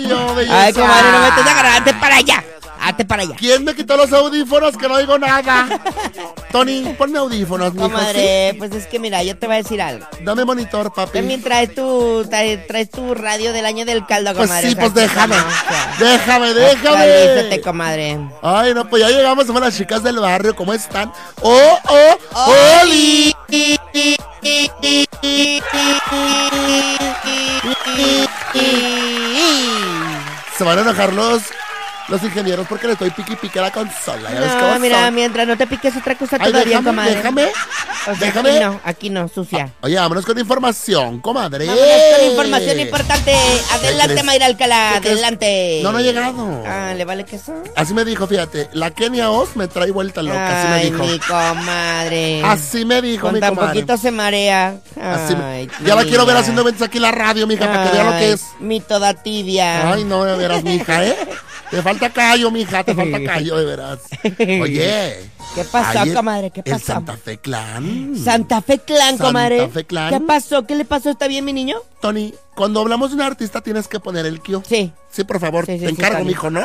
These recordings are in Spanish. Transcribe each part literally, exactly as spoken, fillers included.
Yo, Ay, comadre, no me estés agarrando. Hazte para allá. Hazte para allá. ¿Quién me quitó los audífonos? Que no digo nada. Tony, ponme audífonos, mijo. Comadre, ¿sí? Pues es que mira, yo te voy a decir algo. Dame monitor, papi. También traes tu, traes, traes tu radio del año del caldo, Pues comadre. sí, o sea, pues déjame. no, o sea, Déjame, déjame. actualízate, comadre. Ay, no, pues ya llegamos, somos las chicas del barrio. ¿Cómo están? ¡Oh, oh, Oli! Se van a enojar los, los ingenieros porque le estoy piqui piqui a la consola. ¿Ya ves cómo No, mira, son? mientras no te piques otra cosa Ay, todavía, déjame, comadre. déjame, O sea, déjame. aquí no, aquí no, sucia. Oye, vámonos con información, comadre. Vámonos con información importante. Adelante, crees? Mayra Alcalá, ¿Qué crees? adelante. No, no ha llegado. Ah, ¿le vale queso? Así me dijo, fíjate, la Kenia Oz me trae vuelta loca, así me Ay, dijo. mi comadre. Así me dijo, Con mi tan comadre. poquito se marea. Así me- Ay, ya la quiero ver tibia. haciendo eventos aquí en la radio, mija, para que vea lo que Ay, es. Mi toda tibia. Ay, no, de veras, mija, ¿eh? Te falta callo, mija, te falta callo, de veras. Oye. ¿Qué pasó, ayer comadre? ¿Qué El pasó? Santa Fe Clan. Santa Fe Clan, Santa comadre. Fe Clan. ¿Qué pasó? ¿Qué le pasó? ¿Está bien, mi niño? Tony, cuando hablamos de un artista tienes que poner el cue. Sí. Sí, por favor, Sí, sí, te sí, encargo, está bien. mijo, ¿no?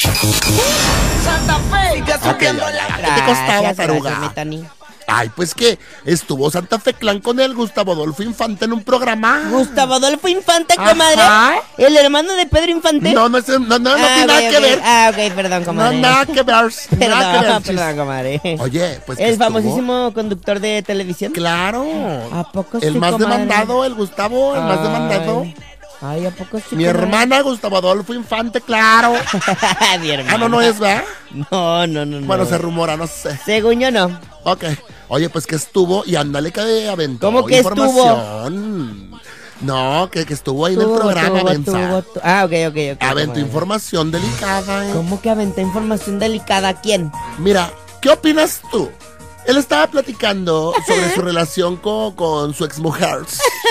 Santa Fe, sigue Ok, subiendo ya, la... ya. ¿Qué te costaba, Gracias, taruga? gracias, mi Tani. Ay, pues que estuvo Santa Fe Clan con el Gustavo Adolfo Infante en un programa. Gustavo Adolfo Infante, Ajá. comadre. El hermano de Pedro Infante. No, no, es- no, no, no Ah, tiene ok, nada ok. que ver. Ah, ok, perdón, No, comadre. nada que ver. Nada que Perdón, ver. chis. perdón, comadre. Oye, pues que El estuvo- famosísimo conductor de televisión. Claro. ¿A poco El sí, más comadre? demandado, el Gustavo, el más Ay. demandado. Ay, ¿a poco sí? Mi comadre? hermana Gustavo Adolfo Infante, claro. Mi hermana. Ah, no, no es, ¿verdad? No, no, no, no. Bueno, se rumora, no sé. Según yo, no. Ok. Oye, pues que estuvo y ándale que aventó ¿Cómo que información. No, que, que estuvo ahí en el Tuvo, programa, tuvo, Benza. tuvo, tu- Ah, ok, ok, ok. Aventó comadre. información delicada, ¿eh? ¿Cómo que aventó información delicada? ¿Quién? Mira, ¿qué opinas tú? Él estaba platicando sobre su relación con, con su exmujer.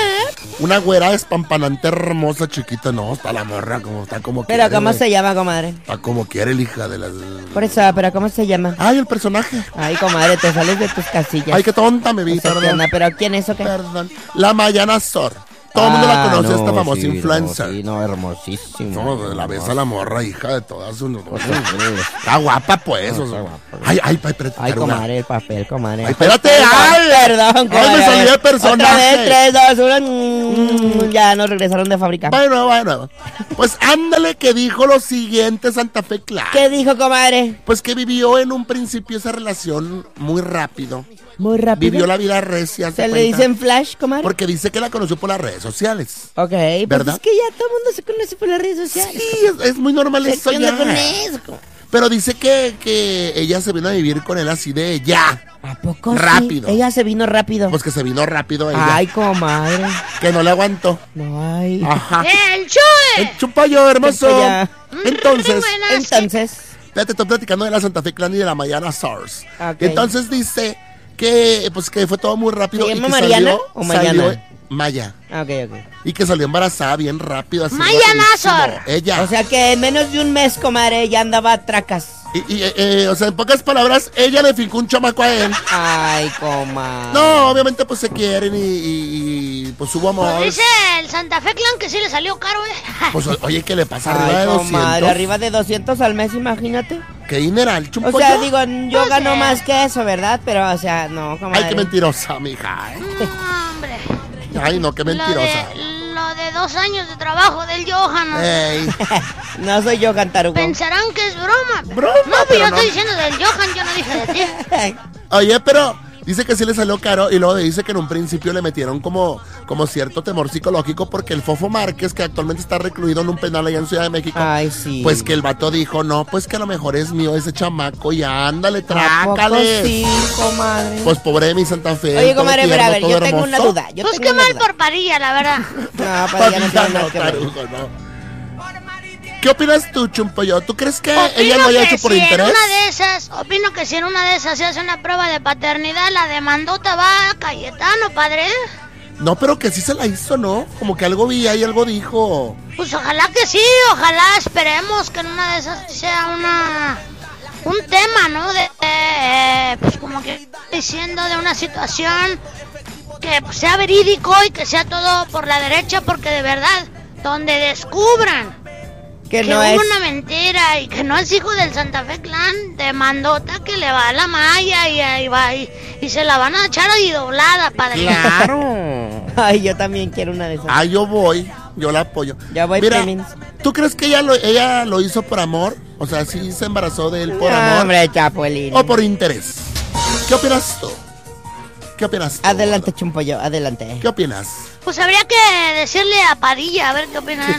Una güera espampanante, hermosa, chiquita. No, está la morra, como está como Pero quiere. ¿cómo güey. se llama, comadre? Está como quiere el hija de las... Por eso, pero ¿cómo se llama? Ay, el personaje. Ay, comadre, te sales de tus casillas. Ay, qué tonta me vi, O sea, ¿qué perdón. onda? ¿Pero quién es o qué? Perdón. La Mayana Sor. Todo el mundo la Ah, conoce, no, esta famosa sí, influencer. No, sí, no, hermosísima. No, la ves a la morra, hija de todas sus... Está guapa, pues. No, o sea. está guapa. Ay, ay, ay, espérate, Ay, taruga. comadre, el papel, comadre. Ay, espérate, Perdón, ay. Perdón, comadre. Ay, me a salí ver. de personaje. Otra vez, tres, dos, uno. mm, Ya nos regresaron de fábrica. Bueno, bueno. Pues ándale que dijo lo siguiente Santa Fe Clan. ¿Qué dijo, comadre? Pues que vivió en un principio esa relación muy rápido. Muy rápido. Vivió la vida recia. ¿Se ¿se le cuenta? dicen flash, comadre? Porque dice que la conoció por las redes sociales. Ok, pues ¿Verdad? es que ya todo el mundo se conoce por las redes sociales. Sí, es, es muy normal ¿Qué eso onda ya. con eso? Pero dice que, que ella se vino a vivir con él así de ya. ¿A poco sí? Rápido. Ella se vino rápido. Pues que se vino rápido ella. Ay, comadre. Que no le aguantó. No, ay. Ajá. ¡El Chue! El chupayo, hermoso. Chupaya. Entonces, Entonces, ya te estoy platicando de la Santa Fe Clan y de la Mayana Source. Ok. Entonces dice que pues que fue todo muy rápido. ¿Se y llama que Mariana salió, o Mayana? salió- Maya. ah, ok, ok. Y que salió embarazada bien rápido. Así Mayana rapidísimo. Sor. Ella. O sea que en menos de un mes, comadre, ya andaba a tracas. y, y, eh, eh, o sea, en pocas palabras, ella le fincó un chamaco a él. Ay, comadre. No, obviamente pues se quieren y, y- y, pues hubo amor. Dice el Santa Fe Clan que sí le salió caro, eh. Pues o- oye, ¿qué le pasa? Arriba de Ay, doscientos. comadre, arriba de doscientos al mes, imagínate. ¿Qué dineral, chumpo? O sea, digo, yo No gano sé. más que eso, ¿verdad? Pero, o sea, no, comadre. Ay, qué mentirosa, mija. ¿eh? No, hombre. Ay, no, qué Lo mentirosa. de, lo de dos años de trabajo del Johan. Ey, No soy yo, Cantarugo. Pensarán que es broma. Broma, No, pero pero yo no. estoy diciendo del Johan, yo no dije de ti. oye, pero dice que sí le salió caro y luego dice que en un principio le metieron como, como cierto temor psicológico porque el Fofo Márquez, que actualmente está recluido en un penal allá en Ciudad de México, Ay, sí. pues que el vato dijo, no, pues que a lo mejor es mío ese chamaco y ándale, ¿A poco trácale. sí, comadre? Pues pobre de mi Santa Fe. Oye, todo comadre, pero a tierno, ver, todo yo tengo una hermoso. duda. Yo Pues tengo qué una mal duda. por Padilla, la verdad. No, para ya no tiene nada No, que ver. tarugo, no. ¿Qué opinas tú, Chumpoyo? ¿Tú crees que Opino ella lo haya que hecho por si interés? en una de esas, opino que si en una de esas se hace una prueba de paternidad, la demandota va a Cayetano, padre. No, pero que sí se la hizo, ¿no? Como que algo vi ahí, algo dijo. Pues ojalá que sí, ojalá esperemos que en una de esas sea una un tema, ¿no? De, eh, pues como que diciendo de una situación que pues, sea verídico y que sea todo por la derecha, porque de verdad, donde descubran Que que no hubo es. una mentira y que no es hijo del Santa Fe Clan, de mandota que le va a la malla y ahí va y, y se la van a echar ahí doblada, padre. Claro. Ay, yo también quiero una de esas. Ah, yo voy, yo la apoyo. Ya voy, Mira, Premins. ¿tú crees que ella lo, ella lo hizo por amor? O sea, sí se embarazó de él por No, amor hombre, Chapulín. o por interés. ¿Qué opinas tú? ¿Qué opinas tú? Adelante, Chumpollo, adelante. ¿Qué opinas? Pues habría que decirle a Padilla a ver qué opina.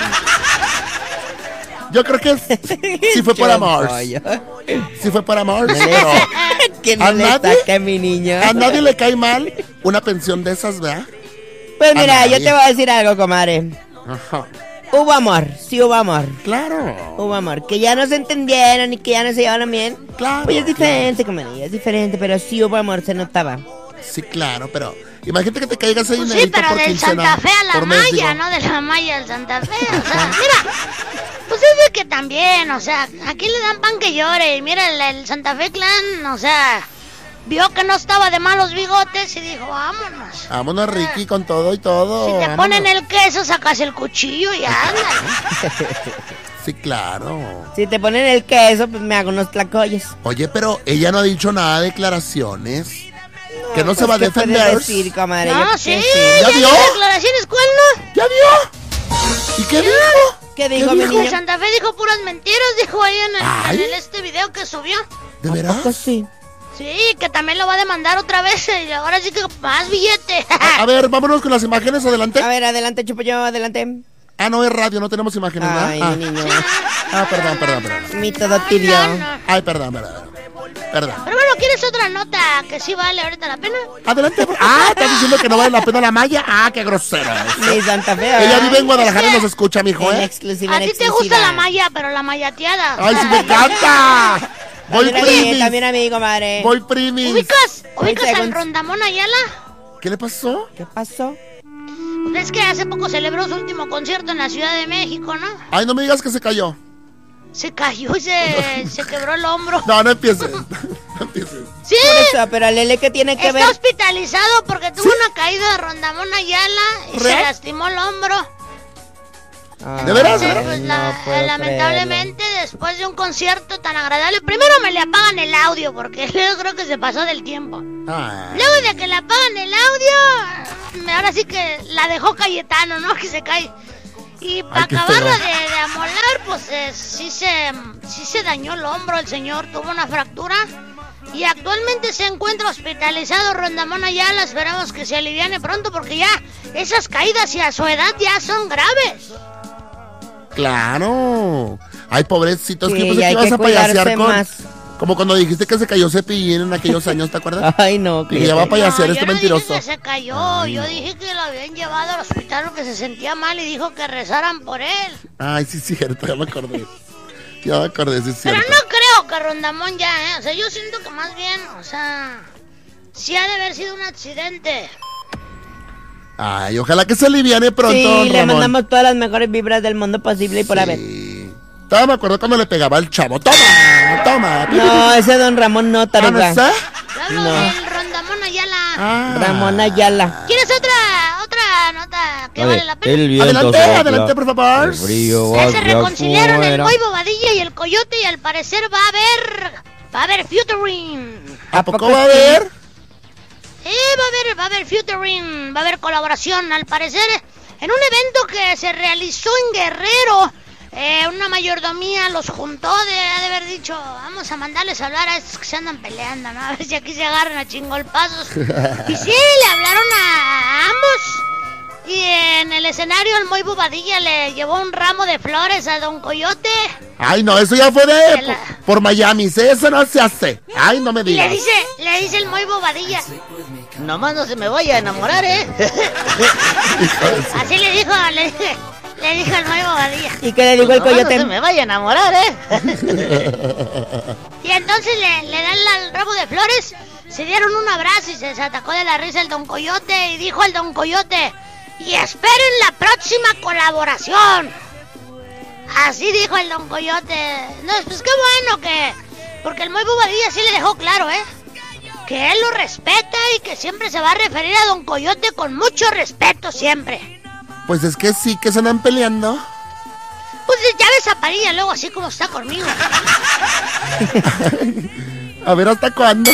Yo creo que sí fue por amor. Chumpollo. Sí fue por amor, No le- pero Que no ¿A le nadie? saque a mi niño. a nadie le cae mal una pensión de esas, ¿verdad? Pues a mira, yo nadie. te voy a decir algo, comadre. Ajá. Hubo amor, sí hubo amor. Claro. Hubo amor. Que ya no se entendieron y que ya no se llevaron bien. Claro. Pues es diferente, comadre, es diferente, pero sí hubo amor, se notaba. Sí, claro, pero imagínate que te caiga ese Pues sí, dinerito pero por del quincena, Santa Fe a la por mes, malla, digo. no de la malla al Santa Fe. O sea, mira, pues es de que también, o sea, aquí le dan pan que llore. Y mira, el, el Santa Fe Clan, o sea, vio que no estaba de malos bigotes y dijo, vámonos. Vámonos, Ricky, con todo y todo. Si te vámonos. ponen el queso, sacas el cuchillo y ándale. Sí, claro. Si te ponen el queso, pues me hago unos tlacoyos. Oye, pero ella no ha dicho nada de declaraciones. Que no Pues, se va a ¿qué puedes defender. decir, comadre? Yo No, creo sí, que ¿Ya ya vio? dio declaraciones, ¿cuál no? ¿Ya vio? ¿Y qué dijo? ¿Qué dijo mi Que niño? Santa Fe dijo puras mentiras, dijo ahí en el, Ay. en el este video que subió. ¿De ¿A veras? poco sí? Sí, que también lo va a demandar otra vez y ahora sí que más billete. A, a ver, vámonos con las imágenes, adelante. A ver, adelante, Chumpollo, adelante. Ah, no, es radio, no tenemos imágenes, ¿verdad? Ay, ah. mi niño. Ah, perdón, perdón, perdón. Mi todo tibio. No, no. Ay, perdón, perdón. Perdón. Pero bueno, ¿quieres otra nota que sí vale ahorita la pena? Adelante. por- Ah, estás diciendo que no vale la pena la malla. Ah, qué grosero. Mi Santa Fe. Ella ay, vive en Guadalajara y es que- nos escucha, mijo, En ¿eh? exclusiva, A en ti te gusta exclusiva. la malla, pero la mallateada. Ay, sí me encanta. Voy También a mí, primis. también a mí, comadre. Voy primis. ¿Ubicas? Hoy ¿Ubicas al segundos. Rondamón Ayala? ¿Qué le pasó? ¿Qué pasó? Es que hace poco celebró su último concierto en la Ciudad de México, ¿no? Ay, no me digas que se cayó. Se cayó y se, se quebró el hombro. No, no empieces. No empieces. Sí, Por eso, pero Lele, ¿qué tiene que está ver? hospitalizado porque tuvo una caída de Rondamón Ayala y se ¿Real? lastimó el hombro. ¿De veras? Entonces, ¿verdad? pues, no la- puedo lamentablemente, después de un concierto tan agradable, primero me le apagan el audio porque luego creo que se pasó del tiempo. Ay. Luego de que le apagan el audio, ahora sí que la dejó Cayetano, ¿no? Que se cae. Y para Ay, qué acabarla feo. de, de amolar, pues eh, sí, se, sí se dañó el hombro el señor, tuvo una fractura. Y actualmente se encuentra hospitalizado Rondamón Ayala. Esperamos que se aliviane pronto porque ya esas caídas y a su edad ya son graves. Claro. Ay, pobrecito. Es Sí, que pensé y que hay ibas que a payasear cuidarse con... más. Como cuando dijiste que se cayó Cepillín en aquellos años, ¿te acuerdas? Ay, no, Y que ya va a que... payasear No, este yo no mentiroso. dije que se cayó, yo dije que lo habían llevado al hospital porque se sentía mal y dijo que rezaran por él. Ay, sí, es cierto, ya me acordé. Ya me acordé, sí, es Pero cierto. no creo que Rondamón ya, ¿eh? O sea, yo siento que más bien, o sea, sí ha de haber sido un accidente. Ay, ojalá que se aliviane pronto, Sí, le Ramón. mandamos todas las mejores vibras del mundo posible y por haber. Sí. Todavía me acuerdo cuando le pegaba al chavo. ¡Toma! ¡Toma! No, ese don Ramón no, ¿Ah, no taruga. está? Yo hablo No. del Rondamón Ayala. Ah. Ramón Ayala. ¿Quieres otra, otra nota que vale la pena? El viento Adelante, sopla, adelante, por favor. el frío Ya va se hacia reconciliaron el afuera. Moy Bobadilla y el Coyote y al parecer va a haber, va a haber featuring. ¿A poco poco va a sí? haber? Eh, va a haber, va a haber featuring, va a haber colaboración, al parecer, en un evento que se realizó en Guerrero. Eh, una mayordomía los juntó de, ha de haber dicho, vamos a mandarles a hablar a estos que se andan peleando, ¿no? A ver si aquí se agarran a chingolpazos. Y sí, le hablaron a, a ambos. Y en el escenario el Moy Bobadilla le llevó un ramo de flores a Don Coyote. Ay, no, eso ya fue de... Se la- Por, por Miami, sí, eso no se hace. Ay, no me Y le digas. dice, le dice el Moy Bobadilla, Nomás no se me vaya a enamorar, ¿eh? así le dijo, le, le dijo el Moy Bobadilla. ¿Y qué le dijo el coyote? me vaya a enamorar, ¿eh? Y entonces le, le dan la- el ramo de flores, se dieron un abrazo y se atacó de la risa el Don Coyote y dijo el Don Coyote, y esperen la próxima colaboración. Así dijo el Don Coyote. No, pues qué bueno que, porque el Moy Bobadilla sí le dejó claro, ¿eh? Que él lo respeta y que siempre se va a referir a Don Coyote con mucho respeto siempre. Pues es que sí, que se andan peleando. Pues ya ves a Parilla luego así como está conmigo. A ver, ¿hasta cuándo?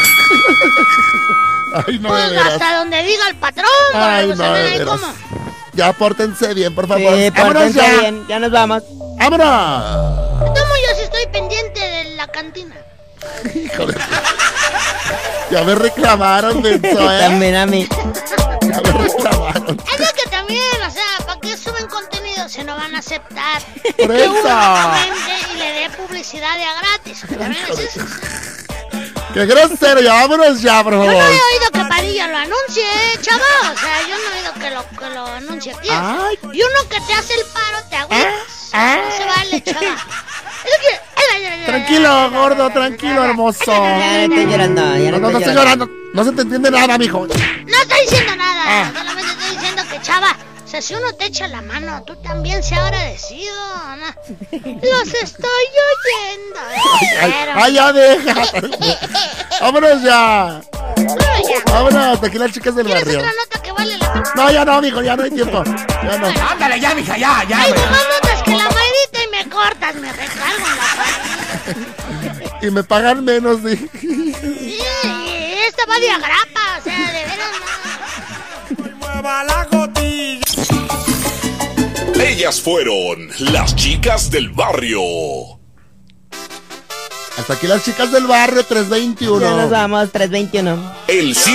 Ay, no, Pues de veras. hasta donde diga el patrón. Ay, porque no, se ven de ahí veras. como- Ya, pórtense bien, por favor. Sí, ¡Vámonos pórtense ya! bien, ya nos vamos. ¡Vámonos! Tomo, yo sí estoy pendiente de la cantina. Híjole. Ya me reclamaron, Benzo, ¿eh? También a mí. Ya me reclamaron. Es lo que también, o sea, ¿para qué suben contenido si no van a aceptar? Por Que uno eso. comente y le dé publicidad de a gratis. También es eso. ¡Qué grosero! Ya, vámonos ya, por Yo no favor. he oído que Parilla lo anuncie, eh, chava. O sea, yo no he oído que lo, que lo anuncie aquí. Ay. Y uno que te hace el paro, te agüitas. Ah. No se vale, chava. Es que... Tranquilo, gordo, tranquilo, hermoso. Ya no estoy llorando, ya No, no, no, no estoy llorando. No se te entiende nada, mijo. No estoy diciendo nada. Ah. Solamente estoy diciendo que, chava, o sea, si uno te echa la mano, tú también sea agradecido, ¿no? Los estoy oyendo. Ay, Pero... ay, ya deja. Vámonos ya. Bueno, ya. Vámonos, aquí las chicas del ¿Tienes barrio. otra nota que vale la pena? No, ya no, mijo, ya no hay tiempo. Ya no. Ándale ya, mija, ya, ya, Hay güey. más notas que la Mayrita y me cortas, me recargo en la parte. Y me pagan menos, de... Sí, esta va de agrapa, o sea, de veras no. Mueva la gotilla. Ellas fueron las chicas del barrio. Hasta aquí las chicas del barrio, tres veintiuno. Ya nos vamos, tres veintiuno. El